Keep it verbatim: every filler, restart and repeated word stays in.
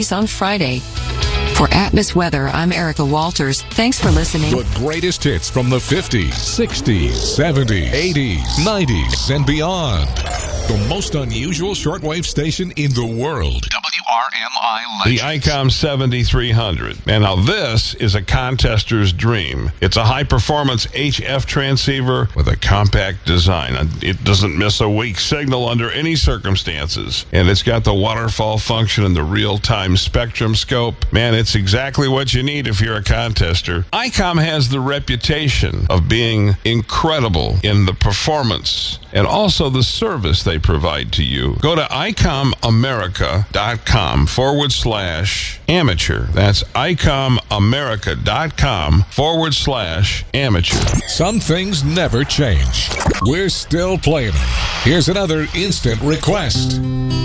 on Friday. For Atmos Weather, I'm Erica Walters. Thanks for listening. The greatest hits from the fifties, sixties, seventies, eighties, nineties, and beyond. The most unusual shortwave station in the world. W R M I The Legends. ICOM seventy-three hundred. And now this is a contester's dream. It's a high-performance H F transceiver with a compact design. It doesn't miss a weak signal under any circumstances. And it's got the waterfall function and the real-time spectrum scope. Man, it's exactly what you need if you're a contester. ICOM has the reputation of being incredible in the performance and also the service they provide to you. Go to icomamerica.com forward slash amateur. That's icomamerica.com forward slash amateur. Some things never change. We're still playing them. Here's another instant request.